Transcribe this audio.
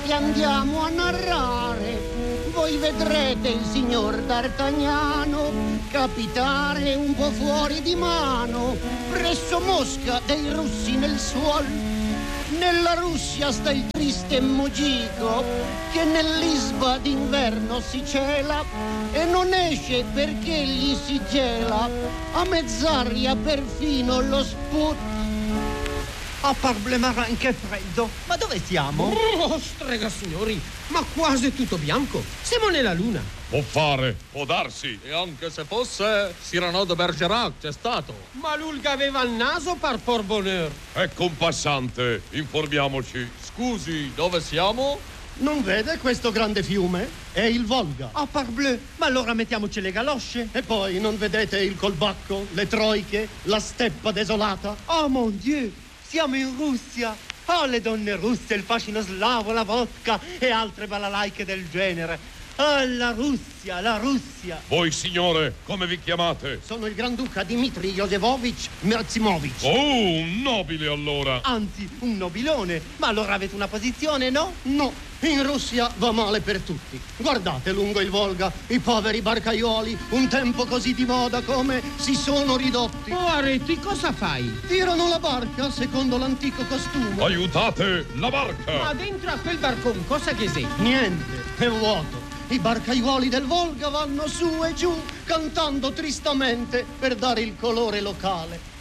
che andiamo a narrare. Voi vedrete il signor D'Artagnano capitare un po' fuori di mano presso Mosca dei russi nel suol. Nella Russia sta il triste Mogico che nell'isba d'inverno si cela e non esce perché gli si gela a mezz'aria perfino lo sput. Oh, Parblemarin, che freddo! Ma dove siamo? Oh, strega signori, ma quasi tutto bianco. Siamo nella luna. Può fare, può darsi. E anche se fosse, Cyrano de Bergerac c'è stato. Ma l'Ulga aveva il naso par por bonheur. Ecco un passante, informiamoci. Scusi, dove siamo? Non vede questo grande fiume? È il Volga. Oh, parbleu! Ma allora mettiamoci le galosce. E poi non vedete il colbacco, le troiche, la steppa desolata? Oh, mon Dieu! Siamo in Russia! Oh, le donne russe, il fascino slavo, la vodka e altre balalaiche del genere. Oh, la Russia, la Russia! Voi, signore, come vi chiamate? Sono il Granduca Dmitri Josefovich Merzimovic. Oh, un nobile allora. Anzi, un nobilone. Ma allora avete una posizione, no? No, in Russia va male per tutti. Guardate lungo il Volga i poveri barcaioli, un tempo così di moda come si sono ridotti. Oh, Areti, cosa fai? Tirano la barca secondo l'antico costume. Aiutate la Ma barca. dentro a quel barcon cosa che sei? Niente, è vuoto. I barcaiuoli del Volga vanno su e giù cantando tristamente per dare il colore locale.